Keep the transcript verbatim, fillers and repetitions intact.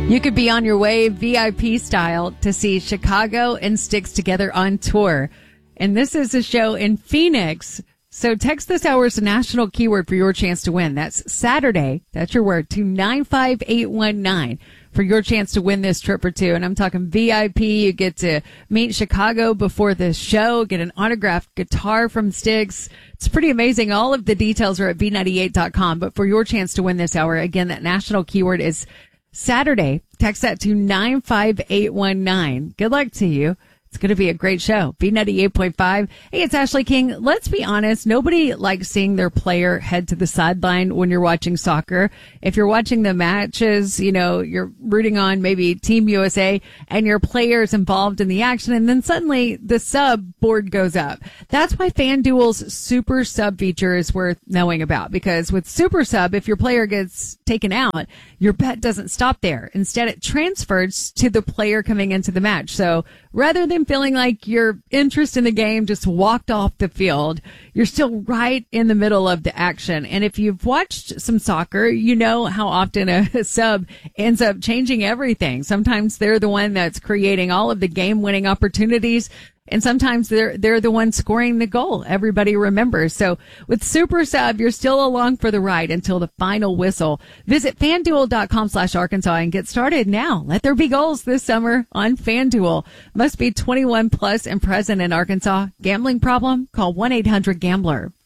You could be on your way V I P style to see Chicago and Styx together on tour. And this is a show in Phoenix. So text this hour's national keyword for your chance to win. That's Saturday. That's your word to nine five eight one nine for your chance to win this trip for two. And I'm talking V I P. You get to meet Chicago before the show, get an autographed guitar from Styx. It's pretty amazing. All of the details are at B ninety-eight dot com. But for your chance to win this hour, again, that national keyword is Saturday. Text that to nine five eight one nine. Good luck to you. It's going to be a great show. B ninety-eight point five. Hey, it's Ashley King. Let's be honest. Nobody likes seeing their player head to the sideline when you're watching soccer. If you're watching the matches, you know, you're rooting on maybe Team U S A and your player's involved in the action, and then suddenly the sub board goes up. That's why FanDuel's Super Sub feature is worth knowing about, because with Super Sub, if your player gets taken out, your bet doesn't stop there. Instead, it transfers to the player coming into the match. So rather than feeling like your interest in the game just walked off the field, you're still right in the middle of the action. And if you've watched some soccer, you know how often a sub ends up changing everything. Sometimes they're the one that's creating all of the game-winning opportunities, and sometimes they're they're the one scoring the goal everybody remembers. So with Super Sub, you're still along for the ride until the final whistle. Visit FanDuel.com slash Arkansas and get started now. Let there be goals this summer on FanDuel. Must be twenty-one plus and present in Arkansas. Gambling problem? Call one eight hundred gambler.